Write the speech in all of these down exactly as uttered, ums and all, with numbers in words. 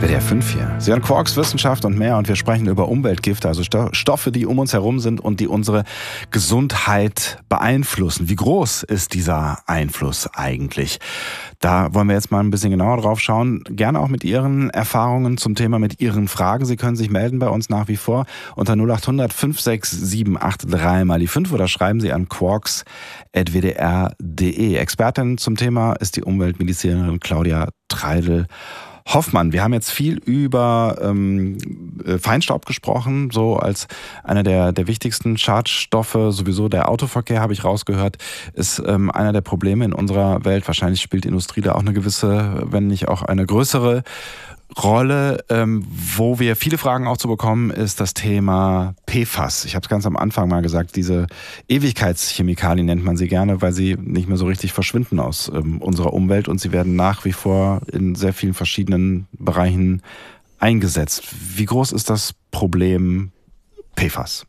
W D R fünf hier. Sie hören Quarks, Wissenschaft und mehr und wir sprechen über Umweltgifte, also Stoffe, die um uns herum sind und die unsere Gesundheit beeinflussen. Wie groß ist dieser Einfluss eigentlich? Da wollen wir jetzt mal ein bisschen genauer drauf schauen. Gerne auch mit Ihren Erfahrungen zum Thema, mit Ihren Fragen. Sie können sich melden bei uns nach wie vor unter null acht hundert fünf sechs sieben acht drei mal die fünf oder schreiben Sie an quarks at w d r punkt d e. Expertin zum Thema ist die Umweltmedizinerin Claudia Treidel Hoffmann. Wir haben jetzt viel über ähm, Feinstaub gesprochen, so als einer der, der wichtigsten Schadstoffe. Sowieso der Autoverkehr, habe ich rausgehört, ist ähm, einer der Probleme in unserer Welt. Wahrscheinlich spielt die Industrie da auch eine gewisse, wenn nicht auch eine größere Rolle. Ähm, wo wir viele Fragen auch zu bekommen, ist das Thema P F A S. Ich habe es ganz am Anfang mal gesagt, diese Ewigkeitschemikalien nennt man sie gerne, weil sie nicht mehr so richtig verschwinden aus ähm, unserer Umwelt und sie werden nach wie vor in sehr vielen verschiedenen Bereichen eingesetzt. Wie groß ist das Problem P F A S?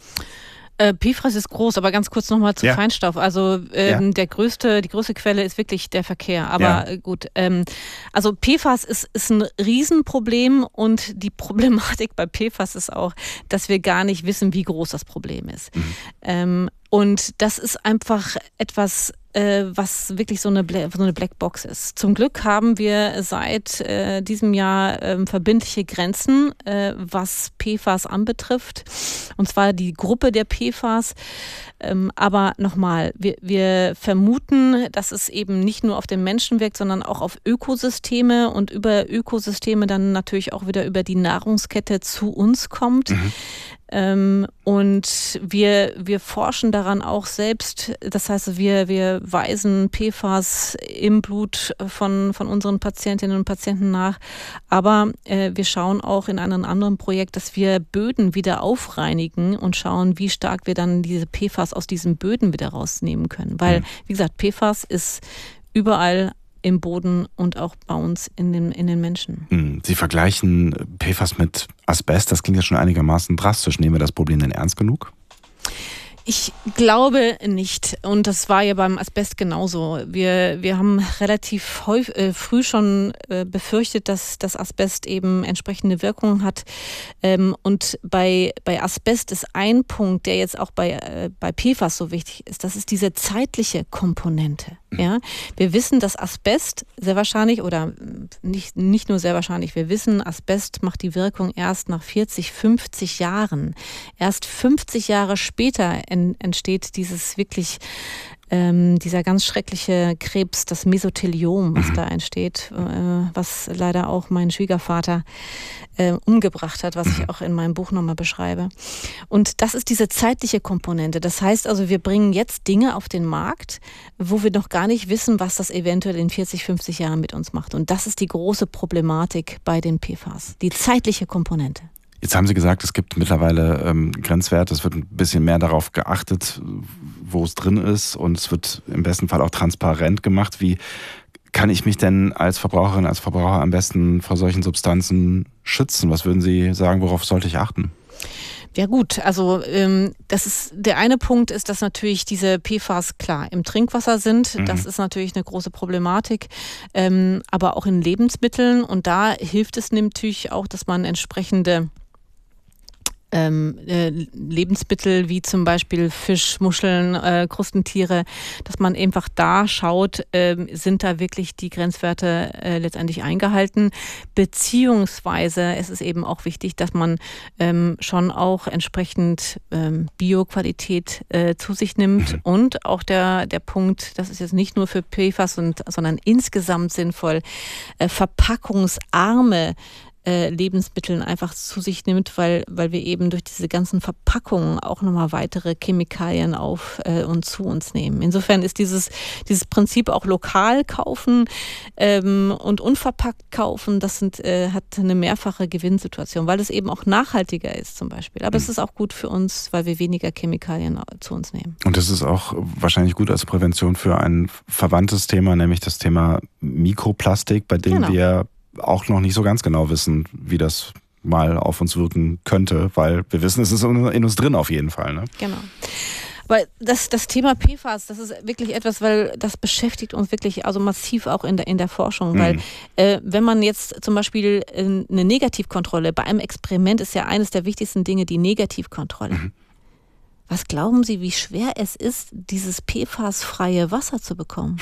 P F A S ist groß, aber ganz kurz nochmal zu ja. Feinstaub. Also ähm, ja. der größte, die größte Quelle ist wirklich der Verkehr. Aber ja. gut, ähm, also P F A S ist, ist ein Riesenproblem und die Problematik bei P F A S ist auch, dass wir gar nicht wissen, wie groß das Problem ist. Mhm. Ähm, und das ist einfach etwas, äh, was wirklich so eine, Bla- so eine Blackbox ist. Zum Glück haben wir seit äh, diesem Jahr äh, verbindliche Grenzen, äh, was P F A S anbetrifft. Und zwar die Gruppe der P F A S. Ähm, aber nochmal, wir, wir vermuten, dass es eben nicht nur auf den Menschen wirkt, sondern auch auf Ökosysteme und über Ökosysteme dann natürlich auch wieder über die Nahrungskette zu uns kommt. Mhm. Ähm, und wir, wir forschen daran auch selbst. Das heißt, wir, wir weisen P F A S im Blut von, von unseren Patientinnen und Patienten nach. Aber äh, wir schauen auch in einem anderen Projekt, dass wir Böden wieder aufreinigen und schauen, wie stark wir dann diese P F A S aus diesen Böden wieder rausnehmen können. Weil, wie gesagt, P F A S ist überall im Boden und auch bei uns in den, in den Menschen. Sie vergleichen P F A S mit Asbest, das klingt ja schon einigermaßen drastisch. Nehmen wir das Problem denn ernst genug? Ich glaube nicht. Und das war ja beim Asbest genauso. Wir, wir haben relativ häufig, äh, früh schon äh, befürchtet, dass das Asbest eben entsprechende Wirkungen hat. Ähm, und bei, bei Asbest ist ein Punkt, der jetzt auch bei, äh, bei P F A S so wichtig ist, das ist diese zeitliche Komponente. Ja? Wir wissen, dass Asbest sehr wahrscheinlich, oder nicht, nicht nur sehr wahrscheinlich, wir wissen, Asbest macht die Wirkung erst nach vierzig, fünfzig Jahren. Erst fünfzig Jahre später entsteht dieses wirklich, ähm, dieser ganz schreckliche Krebs, das Mesotheliom, was da entsteht, äh, was leider auch mein Schwiegervater äh, umgebracht hat, was ich auch in meinem Buch nochmal beschreibe. Und das ist diese zeitliche Komponente. Das heißt also, wir bringen jetzt Dinge auf den Markt, wo wir noch gar nicht wissen, was das eventuell in vierzig, fünfzig Jahren mit uns macht. Und das ist die große Problematik bei den P F A S, die zeitliche Komponente. Jetzt haben Sie gesagt, es gibt mittlerweile ähm, Grenzwerte, es wird ein bisschen mehr darauf geachtet, wo es drin ist und es wird im besten Fall auch transparent gemacht. Wie kann ich mich denn als Verbraucherin, als Verbraucher am besten vor solchen Substanzen schützen? Was würden Sie sagen, worauf sollte ich achten? Ja gut, also ähm, das ist der eine Punkt ist, dass natürlich diese P F A S klar im Trinkwasser sind. Mhm. Das ist natürlich eine große Problematik, ähm, aber auch in Lebensmitteln. Und da hilft es natürlich auch, dass man entsprechende Ähm, äh, Lebensmittel wie zum Beispiel Fisch, Muscheln, äh, Krustentiere, dass man einfach da schaut, äh, sind da wirklich die Grenzwerte äh, letztendlich eingehalten, beziehungsweise es ist eben auch wichtig, dass man ähm, schon auch entsprechend ähm, Bioqualität äh, zu sich nimmt und auch der, der Punkt, das ist jetzt nicht nur für P F A S, und, sondern insgesamt sinnvoll, äh, verpackungsarme Äh, Lebensmitteln einfach zu sich nimmt, weil, weil wir eben durch diese ganzen Verpackungen auch nochmal weitere Chemikalien auf äh, und zu uns nehmen. Insofern ist dieses, dieses Prinzip auch lokal kaufen ähm, und unverpackt kaufen, das sind, äh, hat eine mehrfache Gewinnsituation, weil es eben auch nachhaltiger ist zum Beispiel. Aber mhm. es ist auch gut für uns, weil wir weniger Chemikalien zu uns nehmen. Und das ist auch wahrscheinlich gut als Prävention für ein verwandtes Thema, nämlich das Thema Mikroplastik, bei dem genau. wir auch noch nicht so ganz genau wissen, wie das mal auf uns wirken könnte, weil wir wissen, es ist in uns drin auf jeden Fall. Ne? Genau. Aber das, das Thema P F A S, das ist wirklich etwas, weil das beschäftigt uns wirklich also massiv auch in der, in der Forschung. Mhm. Weil äh, wenn man jetzt zum Beispiel äh, eine Negativkontrolle, bei einem Experiment ist ja eines der wichtigsten Dinge die Negativkontrolle. Mhm. Was glauben Sie, wie schwer es ist, dieses P F A S-freie Wasser zu bekommen?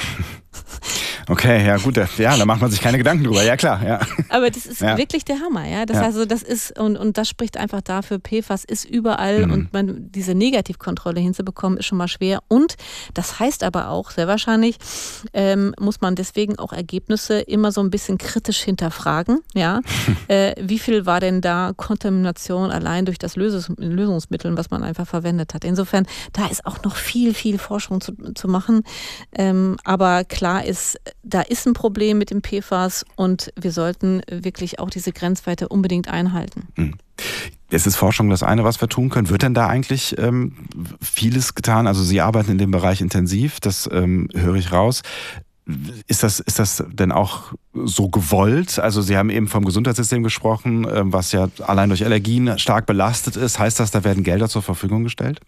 Okay, ja gut, ja, da macht man sich keine Gedanken drüber, ja klar. Ja. Aber das ist ja. wirklich der Hammer, ja. Das ja. also das ist und und das spricht einfach dafür, P F A S ist überall mhm. und man diese Negativkontrolle hinzubekommen ist schon mal schwer. Und das heißt aber auch sehr wahrscheinlich ähm, muss man deswegen auch Ergebnisse immer so ein bisschen kritisch hinterfragen, ja. äh, wie viel war denn da Kontamination allein durch das Lösungs- Lösungsmittel, was man einfach verwendet hat? Insofern, da ist auch noch viel, viel Forschung zu, zu machen. Ähm, aber klar ist, da ist ein Problem mit dem P F A S und wir sollten wirklich auch diese Grenzwerte unbedingt einhalten. Mhm. Es ist Forschung das eine, was wir tun können. Wird denn da eigentlich ähm, vieles getan? Also Sie arbeiten in dem Bereich intensiv, das ähm, höre ich raus. Ist das, ist das denn auch so gewollt? Also Sie haben eben vom Gesundheitssystem gesprochen, was ja allein durch Allergien stark belastet ist. Heißt das, da werden Gelder zur Verfügung gestellt?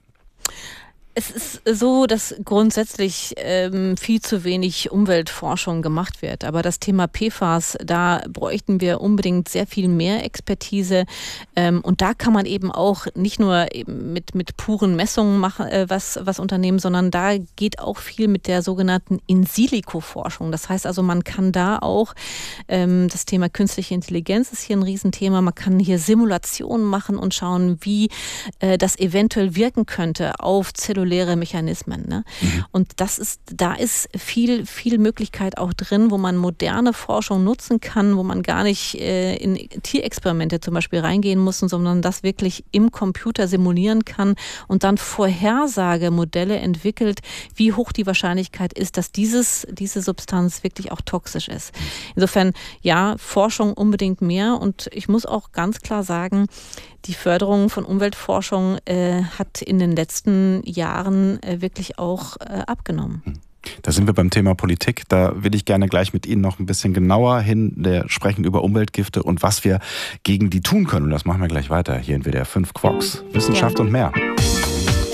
Es ist so, dass grundsätzlich ähm, viel zu wenig Umweltforschung gemacht wird. Aber das Thema P F A S, da bräuchten wir unbedingt sehr viel mehr Expertise. Ähm, und da kann man eben auch nicht nur eben mit, mit puren Messungen machen, äh, was, was unternehmen, sondern da geht auch viel mit der sogenannten In-Silico-Forschung. Das heißt also, man kann da auch, ähm, das Thema künstliche Intelligenz ist hier ein Riesenthema, man kann hier Simulationen machen und schauen, wie äh, das eventuell wirken könnte auf zelluläre Mechanismen. Ne? Mhm. Und das ist, da ist viel, viel Möglichkeit auch drin, wo man moderne Forschung nutzen kann, wo man gar nicht äh, in Tierexperimente zum Beispiel reingehen muss, sondern das wirklich im Computer simulieren kann und dann Vorhersagemodelle entwickelt, wie hoch die Wahrscheinlichkeit ist, dass dieses, diese Substanz wirklich auch toxisch ist. Insofern, ja, Forschung unbedingt mehr und ich muss auch ganz klar sagen, die Förderung von Umweltforschung äh, hat in den letzten Jahren äh, wirklich auch äh, abgenommen. Da sind wir beim Thema Politik. Da will ich gerne gleich mit Ihnen noch ein bisschen genauer hin äh, sprechen über Umweltgifte und was wir gegen die tun können. Und das machen wir gleich weiter hier in W D R fünf Quarks. Wissenschaft ja. und mehr.